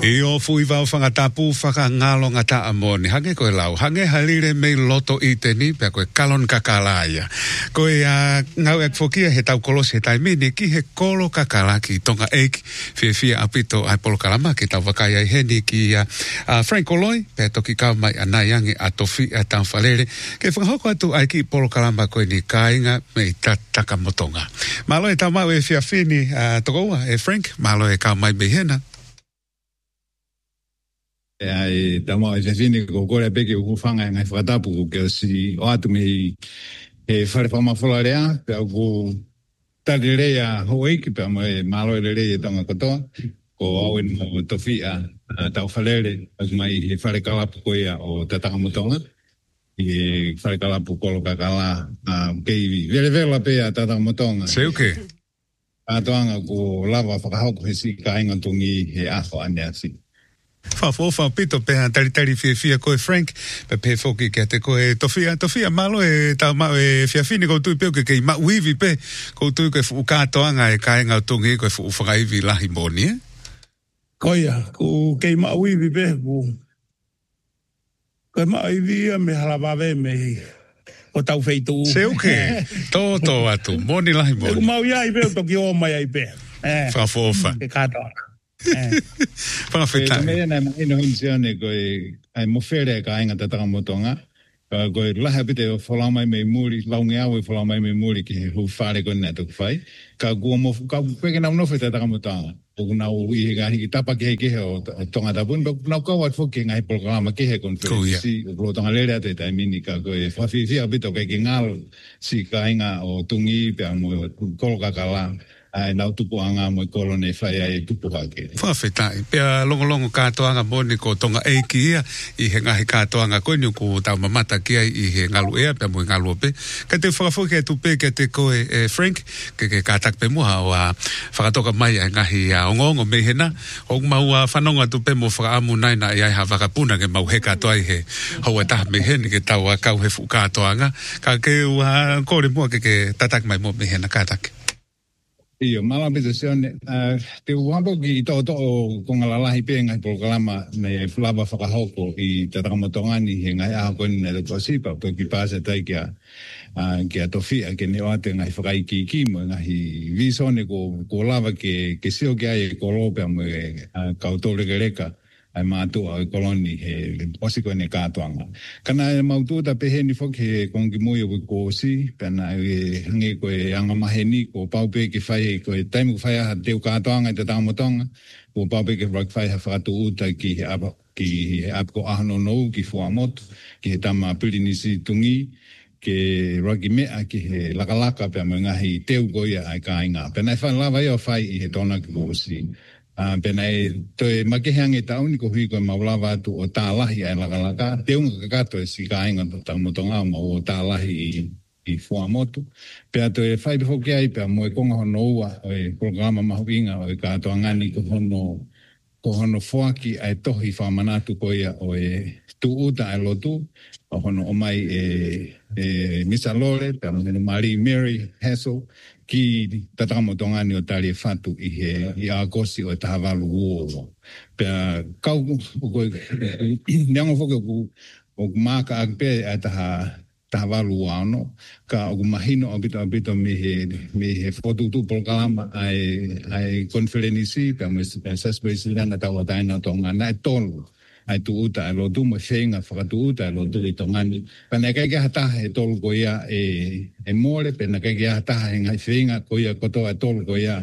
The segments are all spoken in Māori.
Io fui vau whangatapu whakangalo ngata amoni. Hange koe lau. Hange halire me loto i teni pia koe kalon kakalaya. Koe ngau ek fokia he tau kolosi he taimini ki he kolo kakalaki tonga eiki fia apito ai polo kalama ki tau wakaya i heni ki Frank Oloi pia toki kaumai anayangi atofi a tau whalere. Ke whangahoko atu ai ki polo kalama koe ni kainga me i tataka motonga. Malo e tau mau e fia fini tokoua e Frank. Malo e kaumai me hena. Ai tama e fini ko kore peke o fanga ngai whakatapu ke si o atu me e whare whamawhalarea pe ko tarirea hoi ki pe mai malo e rere tanga katoa ko au en mo tofia tau whalere as mai e whare kalapu koea o tataka motonga e whare kalapu kolo kakala kei vere vela pea tataka motonga Se o ke? Atoanga ko lava whakahauko he si ka inga tungi he aho ane asi. Fa pito pe tari fia koe Frank pe foki ke te koe tofia malo e tau mau e fia fini ko tui pe ke ma wivi pe ko tui ke fu katoanga e kainga tungi ko fu whakaivi lahi moni Koia ko ke ma wivi pe ko ma wivi me halava me o tau feitu Se o ke toto atu moni lahi moni ko mau ia i pe toki o mai ai pe fa ke katoanga Perfect. Me na ino hinsiane ko ai mofere ka inga tataka motonga. Ko laha pite o whalamai me muri, laungi awe whalamai me muri ki hu whare ko nea tuku whai. Ka kua mo, ka peke nau nofe tataka motonga. O nau i he gahi ki tapa ke he o tonga tapun, pa nau kawa whoki ngai programa ke he konferensi. O tonga lere ate tai mini ka ko e whawhiwhia pito ke ki ngal si ka inga o tungi pe mo kolo kakala. Ai nau tupu anga mo kolone whai ai tupu hake. Whawhetai. Pea longo kātoanga moni ko tonga eiki ia i he ngahi kātoanga koe ni ko tau mamata ki ai i he ngalu ea pea mo i ngalu ope. Ka te whakafoki e tupe ke te koe Frank ke kātak pe moha o whakatoka mai ai ngahi ongongo me hena. O mau whanonga tupe mo whakaamu nai na i ai ha whakapuna ke mau he kātoa i he haua taha me heni ke tau kau he kātoanga. Ka ke kore mua ke tatak mai mo me hena kātak. Iyo, mala pita sione, te uampo ki toto o kongalalahi pe ngai programa me flava whakahoko i tatakamatongani he ngai aho koni na te sipa, po ki pāsa tai kia tofia ke ne oate ngai whakaiki ki mo ngai visone ko lava ke sio ki ai ko lopea mo kautore reka ai mātua o koloni he osiko ne kātoanga. Kana e maututa pehe ni whoki he kongi mui o ko si, pena e hange ko e angamaheni, ko paupe ki whai, ko e taimu whai aha teo kātoanga i te tāmotonga, ko paupe ki whai ha whakatu uta ki he apko ahano nou, ki fuamotu, ki he tama pirinisi tungi, ke raki mea ki he lakalaka pia mo ngahi teo goia ai ka inga. Pena e whanlawa ia whai i he tona ki ko si. Pena e toe makeheange tauni ko hui koe maulawa atu o tālahi ai lakalaka. Te unga kakato e si ka inga tau motonga o tālahi i fuamotu. Pea toe whai hoki ai pea mo e konga hono ua o e programa mahuinga o e katoa ngani ko hono fuaki ai tohi whamanatu koia o e tu uta ai lotu. O hono o mai e Misa Lore, pea mo Marie Mary Hassel, ki tatakamotonga ni o tari e whatu i a kosi o e tahavalu uovo. Pea kau o koe, neango whoke o maka akpe a tahavalu uano, ka o mahino o bito me he whotutu polkalama ai konferenisi, pea mo saspeisi lana taua taina tonga, na e tolu. Ai tu uta e lotu mo whenga whakatu uta e lotu i tongani. Pena kai kia hataha e tolu ko ia e more, pena kai kia hataha e ngai whenga ko ia kotoa e tolu ko ia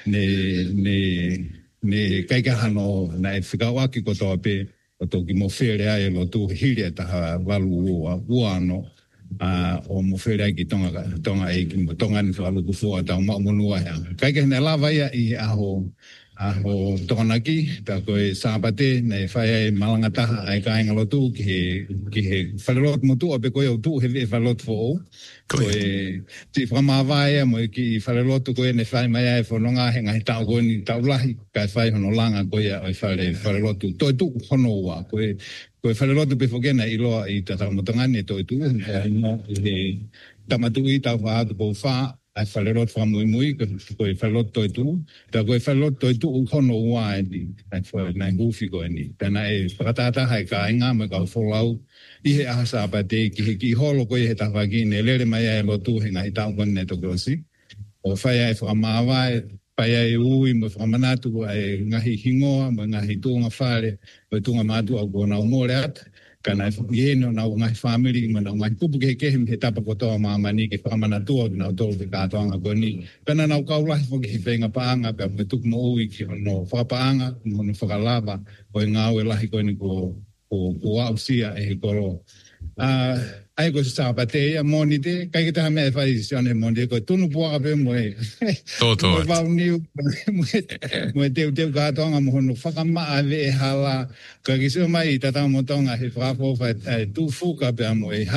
ne kai kia hano na e whikawaki kotoa pe o toki mo where ai e lotu hiri e taha walu uano o mo where ai ki tonga e ki mo tongani whakalutu fua tau maunua hea. Kai kia hina lava ia i aho tokanaki, pia koe sāpate, nei whai ai malangataha ai kāinga lotu ki he whalelot motu, ape koe au tu he vea whalelot fo o. Koe ti whamawai mo ki whalelotu koe ne whai mai ai whanonga he ngai tau koe ni tau lahi, kai whai hono langa koe ai whalelotu. Toi tu hono ua, koe whalelotu pe whokena i loa i tatau motongani toi tu, he tamatu i tau whaatu po wha, ai whalerot whamui koe whalot toi tu, ta koe whalot toi tu ukono ua ni, ai hufi koe ni. Pena e whakatata hai ka inga me ka wholau, i he ahasa pa te ki holo koe he tawaki, ne lere mai e lotu he ngai tau kone ne toko si. O whai ai whakamaawa, pai ai ui mo whakamanatu ai ngahi hingoa, mo ngahi tūnga whare, mo tūnga mātu au kona umore ata. Kana ieno na ngai family mo na ngai kupu ke he tapa kotoa mamani ke whakamanatua na tolu te kātoanga koni. Pena nau kaulahi mo ke he whenga paanga, pia me tuku mo ui ki no whakapaanga, mo no whakalava, o e ngāwe lahi koni ko ausia e he koro. Ai ko sa pate moni te kai ta me fa isione moni ko tunu puaka pe mo e Toto. mo va uniu mo te ga tonga mo no fa kama ave hala ka ki so mai tata mo tonga he fra fo fa tu fuka pe mo e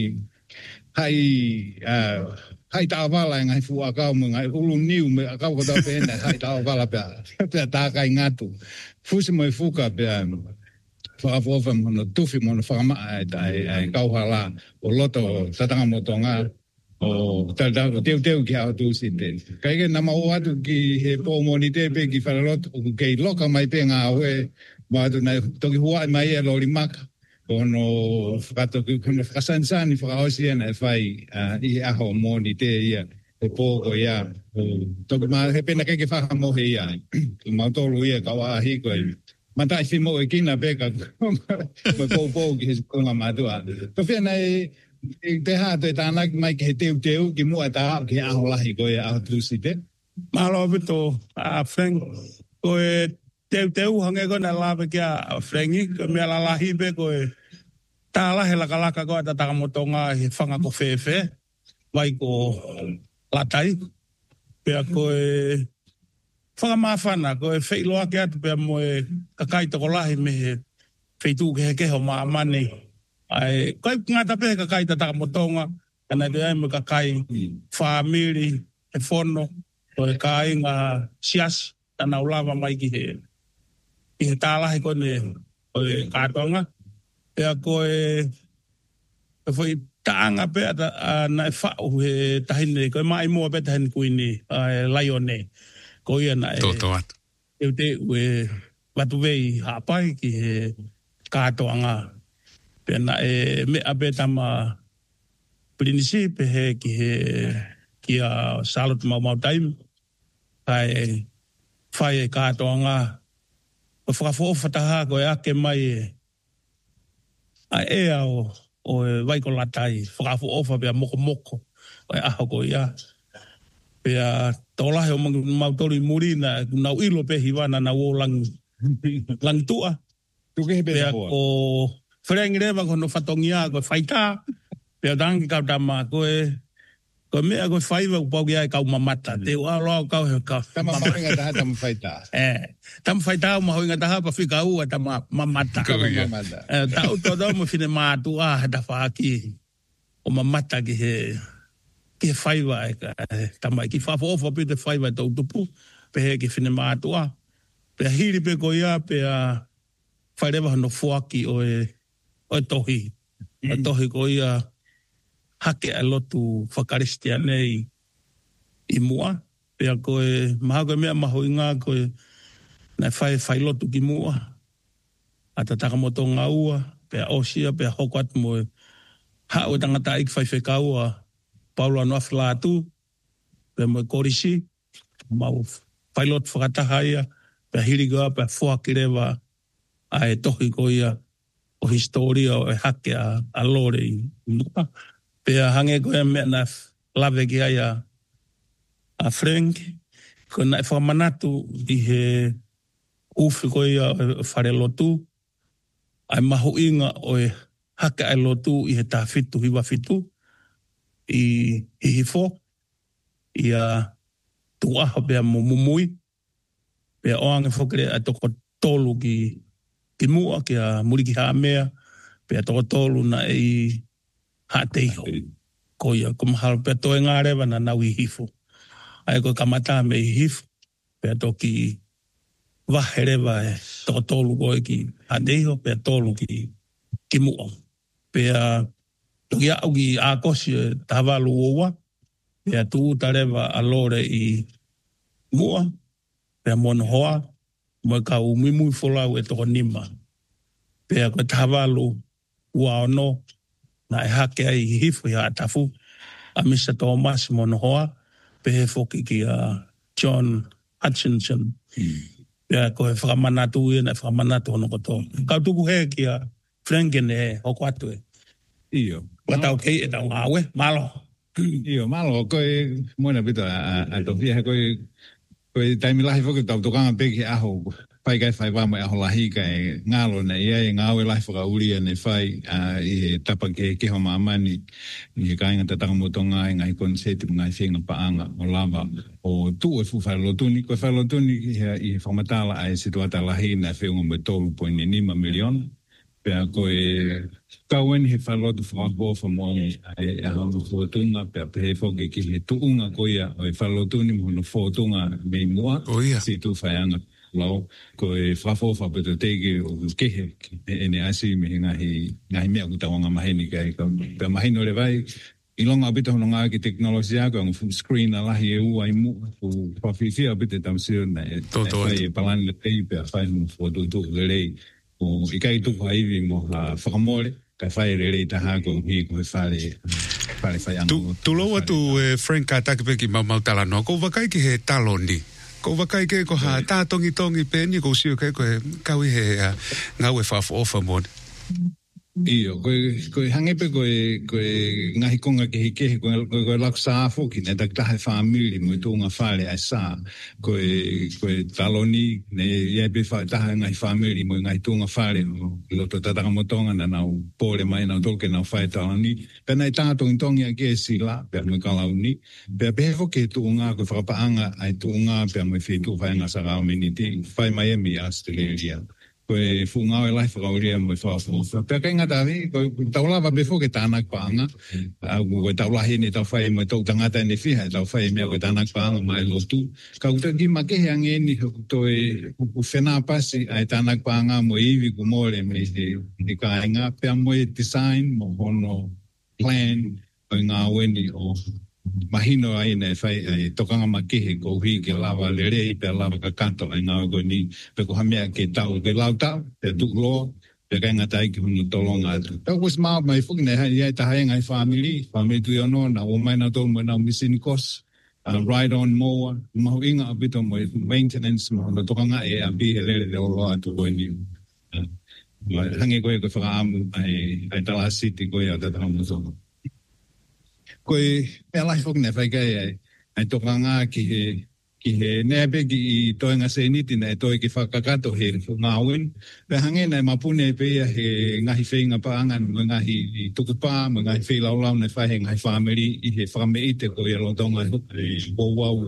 hai ta vala ngai fu aka mo ngai ulu niu me aka ko ta pe na hai ta vala pe ta kai ngatu fu se mo fuka pe whakafofa mono tuwhi mono whakama ai kauhala o loto tatanga motonga o teu ki au tūsi te. Kaike nama o atu ki he pō moni te pe ki whararoto o kei loka mai pe ngā oe ma atu nei toki huai mai e lori maka kono whakatoki kono whakasansani whakaosi ena e whai i aho moni te ia e pō ko ia toki maa he pena keike whakamohe ia mautolu ia kawa ahi koe Mata si mo e kina peka ko po ki konga matua. To fena e te ha te tana mai ke teu ki mo ta ki a lahi ko e a tusite. Malo bito a Frank ko teu hange ko na lava ki a Franki ko me la lahi be ko ta la he la kalaka ko ta motonga he fanga ko fefe vai ko latai pe ko whakamawhana, ko e whailoa ke atu pia mo e kakai toko lahi me he whaitu ke keho maa mani. Ai, koe ngata pehe kakai ta takamotonga, kana te ai mo kakai whaamiri, e whono, o e kai ngā sias, tana ulawa mai ki he tālahi kone o e kātonga. Pea ko e whai taanga pea na e whau he tahine, ko e mai mua pe tahine kuini, laione. Ko ia na e te ue watu vei hapai ki he kātoanga. Pea na e mea pe tama prinisi pe he ki a Charlotte mau taim. Kai whai e kātoanga. O whakafofataha ko e ake mai a ea o e waiko latai. Whakafofa pea moko. O e aho ko ia. Pea tolahe o mautori muri na nau ilo pe hiwana na o lang tua. Pea ko wharengi rewa ko no whatongia ko whaita. Pea tangi kau tama ko mea ko whaiva upau ki ai kau mamata. Te ua loa kau he kau. Tama mahoinga taha tama whaita. Tama whaita o mahoinga taha pa whika ua tama mamata. Tau tō mo whine mātua hata whaaki. O mamata ki he whaiva e tamai ki whawhaofa pe te whaiva e tau tupu, pe he ki whine mātua. Pe hiri pe ko ia, pe a whairewa hano whuaki o e tohi. O tohi ko ia hake a lotu whakaristia nei i mua. Pe a ko e maha koe mea maho inga ko e nai whai lotu ki mua. A ta takamoto ngā ua, pe a osia, pe a hoko atu mo e hao tangata ik whaiwhekaua Paulo anua whalatu, pe mo korisi, mau whailot whakataha ia, pe hirigoa, pe whuakirewa a e tohi ko ia o historia o e hake a lore i nuka. Pe a hange ko ia mea na lawe ki ai a Frank, ko na e whamanatu i he uwhi ko ia o whare lotu, ai maho inga o e hake ai lotu i he tā fitu, hiwa fitu, i hifo, i a tuaha pia mumui, pia oange whokere a toko tolu ki mua, ki a muri ki haa mea, pia toko tolu na i haa teiho. Ko ia, ko mahalo pia toe ngā rewa na nau i hifo. Ai ko kamata me i hifo, pia toki wahe rewa e toko tolu koe ki haa teiho, pia tolu ki mua. Pia toki au ki ākosi e tawalu oua, Pea tu tarewa alore I mua. Pea mono hoa. Mo ka umimu folau e toko nima. Pea koe tawalo ua ono. Na e hake ai hifu ya atafu. A Mr. Thomas mono hoa. Pea foki ki a John Hutchinson. Pea koe whakamanatu na whakamanatu ono koto. Kau tuku he ki a Franken e hoko atu e. Iyo. Watau kei e tau ngawe, malo. Iyo, malo, koe moina pita a tofia koe taimilahi whoki tau tokanga peki aho pai kai whai wama aho lahi kai ngalo na ia e ngawe lahi whakauria ne whai I he tapa ke keho maamani I he kainga tataka motonga I ngai konseti ngai whenga paanga o lava o tu e fu whailotuni koe whailotuni I he whamatala ai situata lahi na whenga me 12.5 miliona pea koe kauen he whalotu whakapofa mo ai aho whotunga pea pehe whoke ki he tuunga koia o he whalotuni mo no whotunga mei mua si tu whaianga lau koe whafofa peta teke o kehe ene asi me ngahi mea kutawanga maheni kai pea maheni o le vai I longa abita hono ngā ki teknolosia ko ang screen alahi e ua I mu o whawhiwhia abita tamsio na e whai e palani le tei pea whai mo whotutu le rei o I kai tuku haiwi mo la whakamore kai whai re rei taha ko hi ko he whare whai anu. Tu loa tu Frank Katakipeki mau talanoa, ko wakai ki he taloni. Ko wakai ke ko ha tā tongi peni ko siu kai ko he kaui he ngau e whafo ofa mone. Iyo, koe hangepe koe ngahi konga ke hikehe koe laksa afo ki ne taktahe whamiri mo tūnga whare ai sā koe taloni ne iepe taha ngahi whamiri mo ngahi tūnga whare loto tataka motonga na nau pōre mai nau tolke nau whae taloni pena I tātongi tongi a ke sila pia mo kalauni pia pehefo ke tūnga koe whakapaanga ai tūnga pia mo whetu whaenga sa rao miniti whae mai emi Australia koe whungau e lai whakauria mo whawhawha. Pea kai ngatawi, koe taulawa befo ke tānak paanga, koe taulahi ne tau whai mo tau tangata ne whiha, tau whai mea koe tānak paanga mai lotu. Ka uta ki makehe angeni toi whenā pasi ai tānak paanga mo iwi ku mole me he kāinga, pea mo e design mo hono plan o ngā weni o mahino ai nei whai ai tokanga makehe ko hui ke lava le rei pe lava ka kanto ai ngā ko ni pe ko hamea ke tau ke lau tau pe tuk loa pe kai ngatai ki hunu tolonga atu. Tau was maa mai fuki nei hai ta hai ngai family tu yono na o mai na tolu mo na missing cost ride on mower mahu inga abito mo maintenance mo na tokanga e abi ele le loa atu ko ni. Hange koe ko whakaamu ai tala city koe a tata hamu songa. Koe mea lai whok nei whaikai ai tokanga ki he neape ki I toenga se niti nei toi ki whakakato he ngāwen. Pe hange nei mapune pia he ngahi whenga paangan mo ngahi tukupā, mo ngahi whelaulau nei whahe ngahi whameri I he whameite ko I alotonga o wau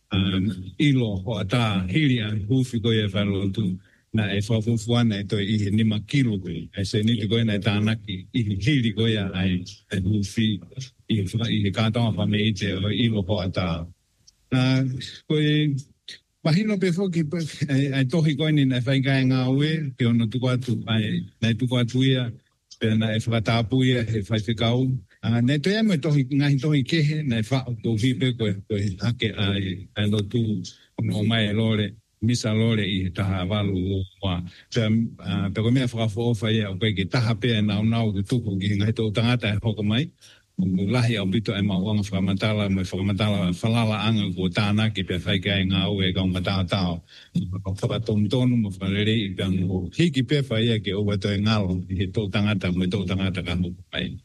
ilo ho ata hiri an hufi ko I whalotu. Na e whawhufuana e toi I he nima kilo koe. E se niti koe nei tānaki I he hiri koe ai hufi I he kātonga whameite o ilo ho ata. Koe mahino pe whoki ai tohi koe ni nei whaikai ngā ue ke ono tuku atu nei tuku atu ia pe na e whakatapu ia he whaifekau. Nei toi ame ngahi tohi kehe nei whao tō hipe koe hake ai lotu o mai lore. Misa lore I taha walu wa pe ko mea whakawhoofa ia o koe ki taha pea nau ki tuku ki ngai tō tangata e hoko mai o lahi au bito e mauanga whakamatala me whakamatala whalala anga ko tāna ki pia whaikai ngā ue kau matao tao whakatomtonu mo whakarere I pia ngo hiki pia whaia ke owa toi ngalo I he tō tangata me tō tangata ka hoko mai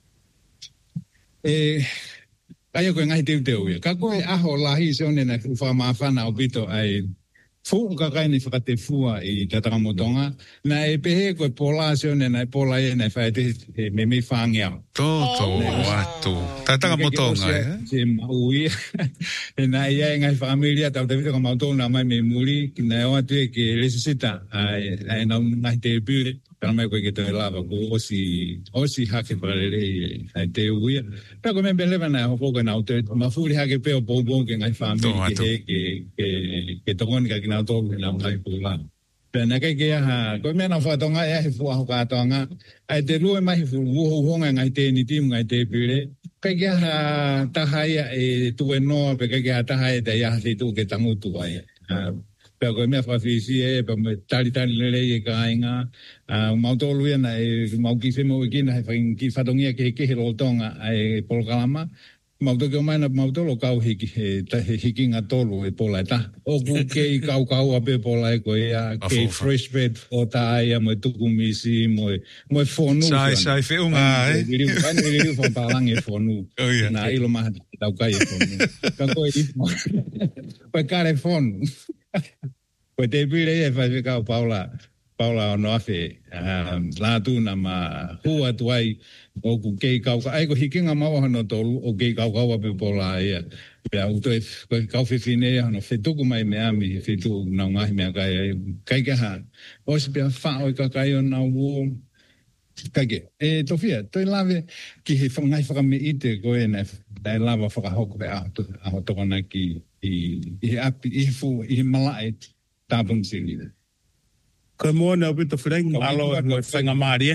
kaya koe ngai teu ia ka koe aho lahi se one na whakamawhana au bito ai Fu ka kai ni whakate fua I tataka motonga. Na e pehe koe pola se one na e pola e na whaete me whangia. Toto atu. Tataka motonga e? Se maui. E na ia e ngai whamilia tau te vitaka mautona mai me muri. Ki na e oatu e ke resisita. E na nahi te pire. Pera mai koe ke te lava. Ko osi hake parere I te uia. Pera koe me belewa na e hopoko na ute. Mafuri hake peo poubon ke ngai whamili ke tokoni ka kina tōku na mai pula. Pena kai ke ha ko me na whatonga e he fua ho katoanga ai te lue mai fu wo honga ngai te ni tim ngai te pire kai ke ha tahaya e tu no pe kai ke ha tahaya te ya se tu ke tangu tu ai pe ko me fa fisi e pe me tali le e ka inga mau to lu na e mau ki se mo ki na fa ki whatongia ke he rotonga ai polkalama mau to ke mai na mau to lo kau hiki nga tolu e pola ta o ku ke kau a pe pola e ko ia ke fresh bed o ta ia mo tuku misi mo fonu sai fe unga iri fo palang e fonu na ilo ma tau kai e fonu ka ko i pa kare fonu ko te pire e fa ka Paula no afe la tu na ma hua tuai o ku ke kau ai ko hikinga mau no tolu o ke kau pe pola ia pe au to ko kau fe fine no fe tu mai me ami fe tu na ngai me kai ke ha o se pe fa o ka kai na wo kai ke e to fia to lave ki he fa ngai fa me ite ko e na dai lava fa hok pe a to na ki i api i fu i malai tabung sili Ko mo na bito freng malo no fenga mari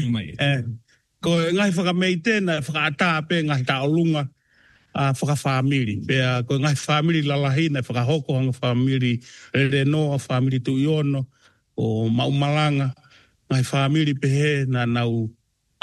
ko ngai whakamei tēnā whakaata pe ngai taolunga whakawhamiri pe ko ngai whamiri lalahina whakahoko hanga whamiri reno whamiri tuiono o maumalanga ngai whamiri pe he na nau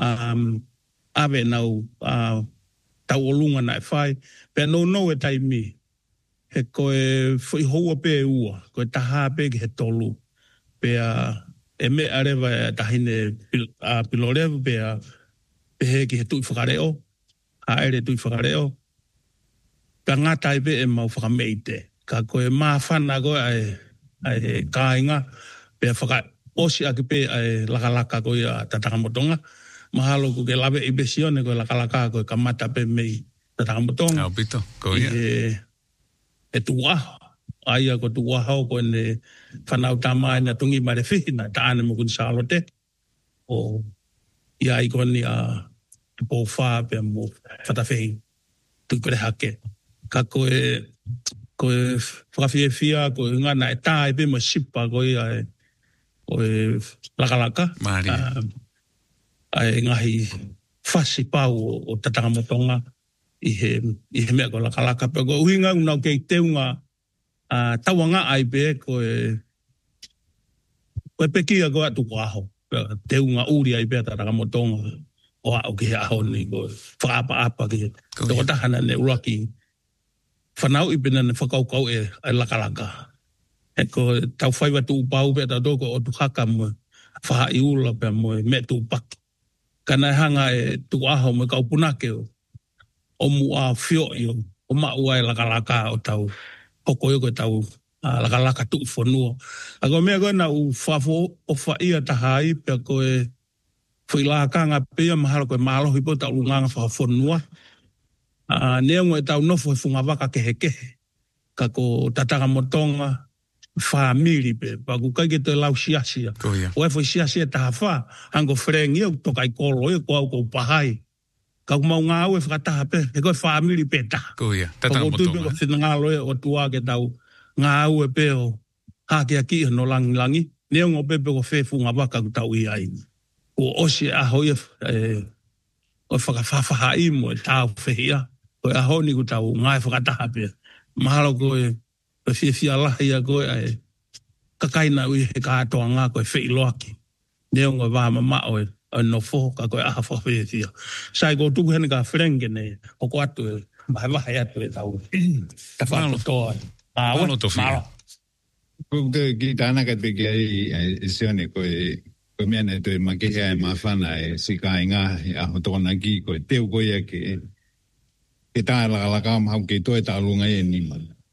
ave nau taolunga nai whai pe no e taimi he ko e whihoua pe ua ko e taha pe ki he tolu pe e me arewa tahine pilorewa pe he ki he tui whakareo, haere tui whakareo. Ka ngātai pe e mau whakameite. Ka koe māwhana koe ai kāinga, pe whaka osi aki pe ai lakalaka koe a tatakamotonga. Mahalo ko ke lawe i besione koe lakalaka koe kamata pe mei tatakamotonga. Au pito, koe ia. E tuaho. Aia ko tu wahau ko ne whanau tamai na tungi mare whihina tāne mo kun salote o ia i ko ni a po wha pe mo whatawhi tu kore hake ka koe whakawhiawhia ko ngana e tāi pe mo sipa ko ia o e lakalaka Mari ai ngahi whasi pau o tatakamotonga i he mea ko lakalaka pe ko uhinga unau kei teunga tawanga ai pe ko pekia ko atu kwaho te unga uri ai pe ta motonga o au ke aho ni ko apa ke to ta hana ne rocky fanau i bena ne fakau e lakalaka e ko tau fai tu pau pe ta do ko o tu haka mo fa i ula pe mo me tu pak kana hanga e tu aho mo ka punake o mu a fio yo o ma ua lakalaka o tau Hoko yo ko tau lakalaka tu fonua. Ako mea koe na u whafo o whaia tahai pia koe whailakanga pia mahalo koe mālohi po tau lunganga whafonua. Nea ngoe tau nofo e funga waka kehe. Ka ko tataka motonga whamiri pe. Paku kai ke te lau siasia. O e fo siasia taha wha. Hango wherengi au tokai kolo e ko au ko pahai. Ka mau ngā au e whakataha pe, he koe whamiri pe ta. Koia, tatanga motonga. Ko tūpiko whina ngā loe o tua ke tau ngā au e pe o hākea ki no langi. Neongo pepe ko whewhunga waka ku tau i ai. Ko osi aho i o whakawhawha i mo e tāu whehia. Ko aho ni ku tau ngā e whakataha pe. Mahalo koe whiawhia lahi a koe ai kakaina ui he kātoa ngā koe wheiloaki. Neongo wāma mao e no fo ka ko a fo fe sai go tu hen ka frenge ne o ko atu mai vai atu e tau ta fa to a to fi ko de gitana ka te ai sione ko me ne te ma ke ai ma fana e sika inga a to na ki ko te ko ia ke ta la ka ma ke to ta lunga e ni ma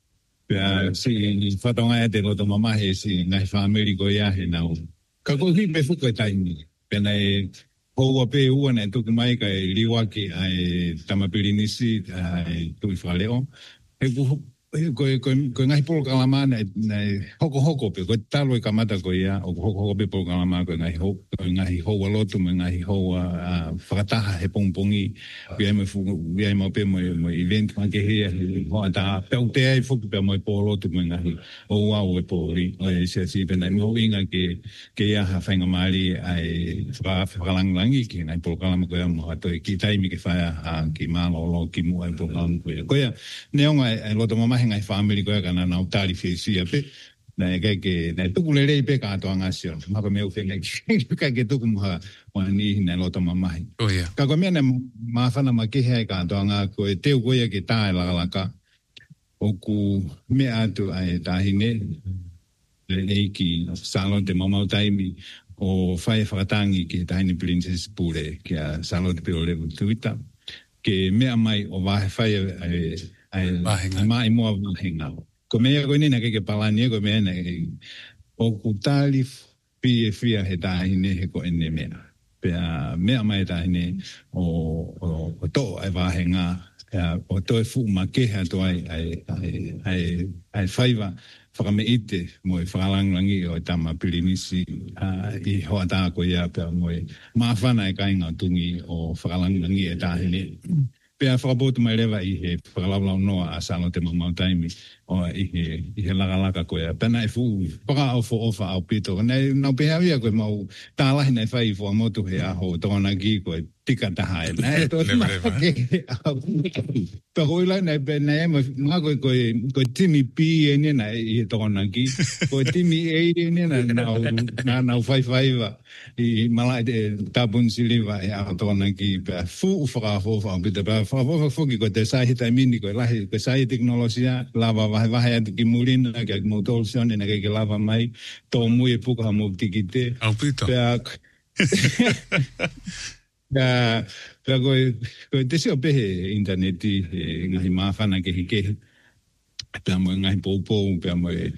si fa to nga te lo to mama he si na family ko ia he na ka ko hi me fu ko ta ni pena e houa pe ua ne tuku mai ka e liwaki ai tamapirinisi ai tui whaleo. ko ngai polo kalama nei hoko pe ko talo ka mata ko ia o hoko pe polo kalama ko ngai ho lotu me ngai ho frataha he pongpongi pe me fu ia mo pe mo event ma ke he ho ta pe o te ai fu pe mo polo tu me ngai o wa o poli o se si pe nei mo inga ke ia ha fainga mali ai lang ki ngai polo kalama ko mo ato ki tai mi ke fa ki malo lo ki mo ai polo kalama ko ia neonga ai loto mama ngai family ko kana na utali fisia pe na ke na tukulele pe ka to angasio ma ko me ufenga ka ke tu kumha wani na loto mama oh yeah ka ko me na ma fana ma ke he ka to anga ko te ko ye ke ta la ka o ku me atu ai ta hine le ki salon de mama taimi o fai fratangi ki ta hine princess pure ki a salon de pe le tuita ke me mai o va fai ai mai mo hinga ko me ko ni na ke palani ko me na o kutali fia he ta hine he ko ene me pe me mai ta hine o to ai va hinga o to fu ma ke ha to ai faiva fa me ite mo falang langi o tama pilinisi i ho ta ko ya pe mo ma fa na ka inga tungi o falang langi e ta hine pe a whakapotu mai rewa i he whakalawlau noa a salo te mamau taimi o i he lakalaka koe. Pena e fu paka au fo ofa au pito. Nei nau pe hawia koe mau tālahi nei whai fua motu he aho tōna ki koe tika taha e. Nei tōna ke au. Pe hoi lai nei pe nei mga koe timi pi e nena i he tōna ki. Koe timi e i nena nau whai wa. I malai te tabun siliwa e aho tōna ki. Pe fu whakafofa au pito. Pe whakafofa fuki koe te sahi taimini koe lahi. Koe sahi teknolosia lava vahe atu ki mulina, ki mo tolsione, na ke lava mai, tō mui e puka mo tikite. Au pito. Pea koe te seo pehe interneti, ngahi mawhana ke hike. Pea moe ngahi pōpō, pea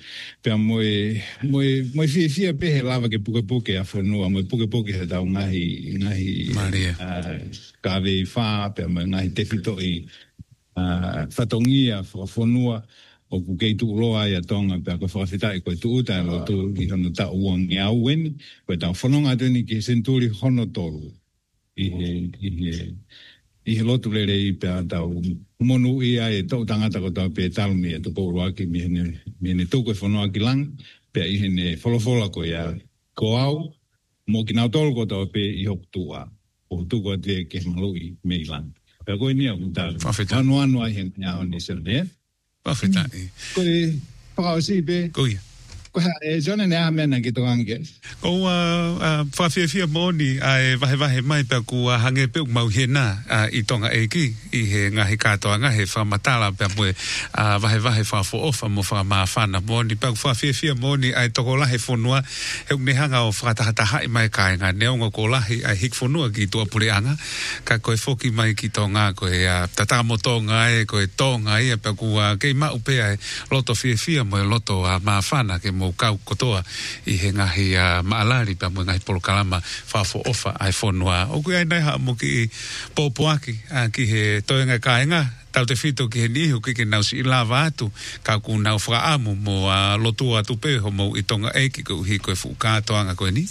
moe fia pehe lava ke puke a whanua, moe puke he tau ngahi kawei wha, pea moe ngahi tewhito i whatongia, whanua, o ku kei tu loa ia tonga pe ko whakawhitai koe tu uta lo tu i hono ta uang i au weni koe tau whanonga tuni ki senturi hono tolu i he lotu lere i pe tau monu i ai tau tangata ko tau pe talmi e tu pōru aki mi hene tu koe whanua ki lang pe i hene wholofola ko ia ko au mo ki nau tolu ko tau pe i hok tua o tu ko te ke malui me i lang pe koe nia kuta whanua ai he ngā honi serne Whawhita i. Koe whakao si pe. Koe. Koe e zone nea mena ki tō ange. Ko whawhiawhia mōni ai wahe mai pia ku hange peuk mau hena i tonga eiki i he ngahi kātoanga he whamatala pia mue wahe whawho ofa mo whamawhana mōni pia ku whawhiawhia mōni ai toko lahe whonua heuk nehanga o whakatahataha i mai kāinga neonga ko lahe ai hik whonua ki tua pureanga ka koe whoki mai ki tonga koe tatamo tonga e koe tonga ia pia ku kei mau pia loto whiawhia mo loto mawhana ke mo kau kotoa i he ngahi maalari pa mo ngahi polokalama whawho ofa ai whonua. O kui ai nei haa mo ki pōpoaki ki he toenga kāinga tau te whito ki he nihu ki nausi i lava atu ka ku nau whakaamu mo lotua atu peho mo i tonga eiki ko uhi koe whukātoanga koe ni?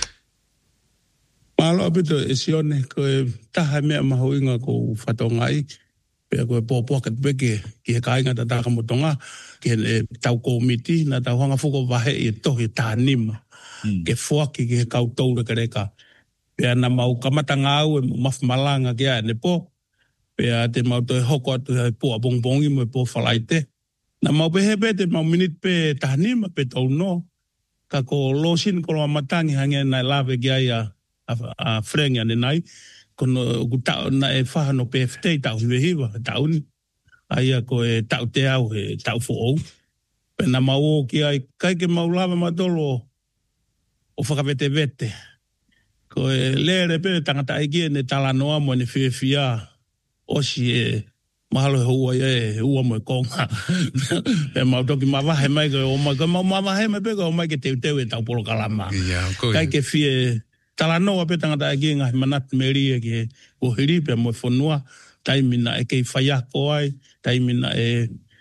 Malo apito e sione koe taha mea mahoinga ko whatonga i pea koe pōpoaka tupeke ki he kāinga tataka motonga ke tau komiti na tau hanga fuko wahe i tohi tānima ke fuaki ke kau taura kareka pea na mau kamata ngāu e mawhamalanga ke a ne po pea te mau toi hoko atu hei pua bongbongi mo e po whalaite na mau pehe pe te mau minit pe tānima pe tau no ka ko losin ko loa matangi hange nai lawe ke ai a frengi ane nai kono kutau na e whahano PFT tau hiwa tau ni aia ko e tau te au he tau fo'ou. Pena mau o ki ai kai ke mau lava matolo o whakawete vete. Ko e lere pe tangata ai ki ne talanoa mo ne whiawhia osi e mahalo he ua e ua mo e konga. Pe mau toki mawahe mai ko o mai ko mau mawahe mai pe ko o mai ke teu e tau polo kalama. Kai ke whie talanoa pe tangata ai ki ngahi manat meria ki he o hiri pe mo e whanua taimina e kei whaiako ai, taimina e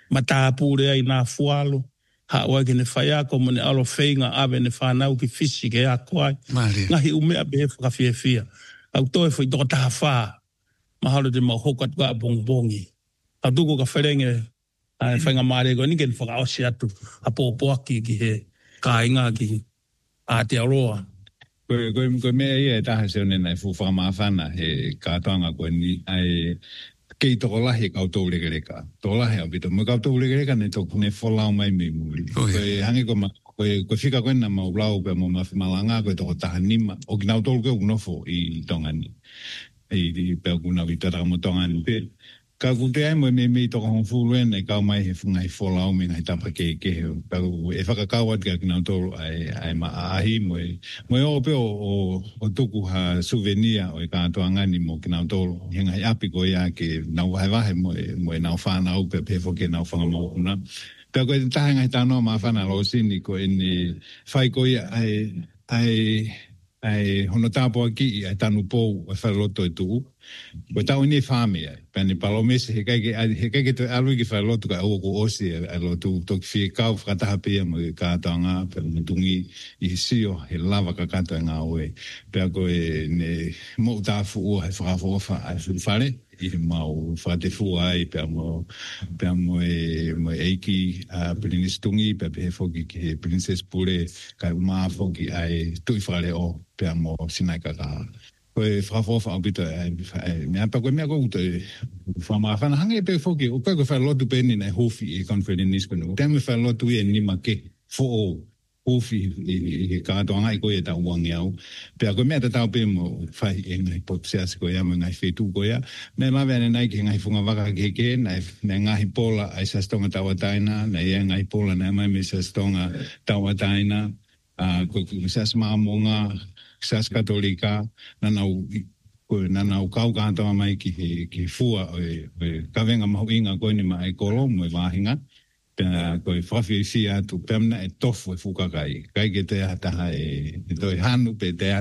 matapure ai nā fualo. Hawa ke ne whaia ko mone alo whainga awe ne whanau ki fisi ke a koai. Ngahi umea behe whakawhiawhia. Au toe whai toka taha whaa. Mahalo te mahokat ka bongbongi. Au tuko ka wherenge whainga maare ko ni ken whakaosi atu. A pōpoaki ki he kāinga ki Aotearoa. Koe mea ia e taha se one nei whawhamawhana he kātoanga koe ni ai kei toko lahi koutou regereka. Toko lahi au pito. Mo koutou regereka ne toko ne wholau mai me muri. Koe hangi koe whika koe na mau lau pe mo malanga koe toko taha nima. O ki nau tolu koe unofo i tongani. I peo kuna vitara mo tongani pe. Ka kute ai mo me toko honfuru e kau mai he funga i wholau me ngai tapa ke heo. Peo e whakakawat ka ki nau tolu ai maahi mo e o peo o tuku ha souvenir o e kātoangani mo ki nau tolu. Hengai api ko ia ke nau wahe mo e nau whanau pe pefo ke nau whangamokuna. Peo koe taha ngai tānoa maa whana lo sini ko e ni whai ko ia ai hono tāpua ki ai tanu pou e whailoto e tuku. Koe tau ni whame ai. Pēne palomese he kaike te alui ki whailoto ka au ko osi ai lotu toki whie kau whakataha pia mo i kātoanga pēne mutungi i he sio he lava ka katoa ngā oe. Pēa koe ne mo tāwhu ua he whakafofa ai whare. I he mau whatefu ai pēa mo e eiki Princess Tungi pēa he whoki ki he Princess Pure kai umaa whoki ai tui whare o pēa mo sinai kakaha. Koe whakafofa au pito mea pa koe mea koe uto whamawhana hange pēa whoki o koe whai lotu pēni nei hofi i konferenis koe. Tēme whai lotu i e nima ke who ofi i kātoanga i koe e tau wangi au. Pea koe mea te tau pē mo whai e ngai potseas koe ama ngai whetu koe a. Mea mawe ane nai ke ngai whunga waka keke, nai ngahi pola ai sastonga tawataina, nai e ngai pola nai mai me sastonga tawataina, koe sas maamonga, sas katolika, nanau kau kātoa mai ki fua o kawenga mahu inga koe ni mai kolo mo e wāhinga. Pēna koe whawhi atu pēmna e tofu e whukakai. Kai ke te ataha e toi hanu pe te